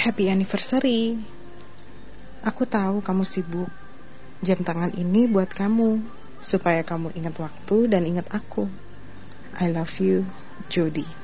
Happy anniversary. Aku tahu kamu sibuk. Jam tangan ini buat kamu, supaya kamu ingat waktu dan ingat aku. I love you, Jody.